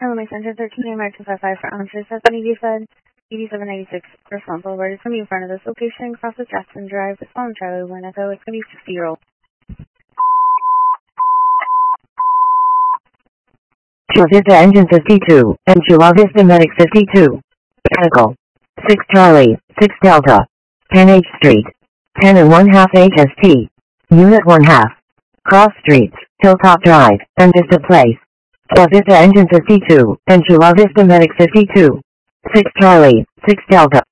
LMA Center 13 American 55 for Answers has been fed 8796 responsible word is going to be in front of this location, cross with Jackson Drive, the phone Charlie 1 Echo, it's going to be 60-year-old. Chula Vista Engine 52, and Chula Vista Medic 52. Vehicle 6 Charlie, 6 Delta. 10 H Street. 10 and 1/2 HST. Unit 1/2. Cross Streets, Hilltop Drive, and Vista Place. Chula Vista Engine 52, and Chula Vista Medic 52. 6 Charlie, 6 Delta.